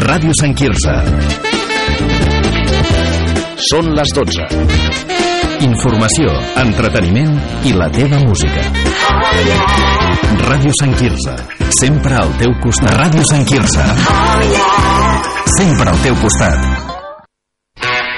Ràdio Sant Quirze. Són les 12. Informació, entreteniment i la teva música. Ràdio Sant Quirze, sempre al teu costat. Ràdio Sant Quirze, sempre al teu costat.